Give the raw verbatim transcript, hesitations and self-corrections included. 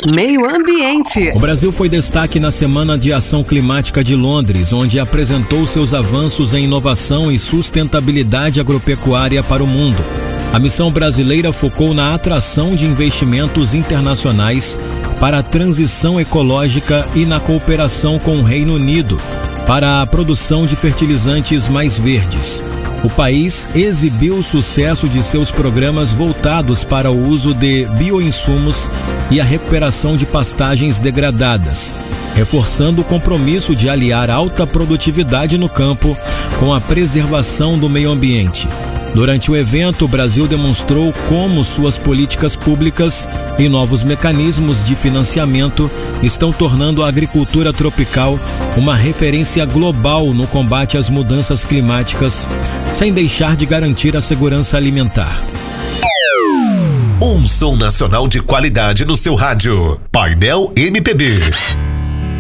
Meio Ambiente. O Brasil foi destaque na Semana de Ação Climática de Londres, onde apresentou seus avanços em inovação e sustentabilidade agropecuária para o mundo. A missão brasileira focou na atração de investimentos internacionais para a transição ecológica e na cooperação com o Reino Unido para a produção de fertilizantes mais verdes. O país exibiu o sucesso de seus programas voltados para o uso de bioinsumos e a recuperação de pastagens degradadas, reforçando o compromisso de aliar alta produtividade no campo com a preservação do meio ambiente. Durante o evento, o Brasil demonstrou como suas políticas públicas e novos mecanismos de financiamento estão tornando a agricultura tropical uma referência global no combate às mudanças climáticas, sem deixar de garantir a segurança alimentar. Um som nacional de qualidade no seu rádio. Painel M P B.